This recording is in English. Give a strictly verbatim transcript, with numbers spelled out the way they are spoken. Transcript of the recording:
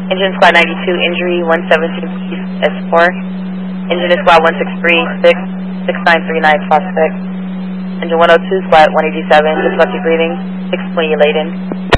Engine Squad ninety-two, injury one seventeen S four. Engine Squad one six three, six, six nine three nine prospect. Engine one oh two, Squad one eighty-seven, difficulty breathing, six twenty Layden.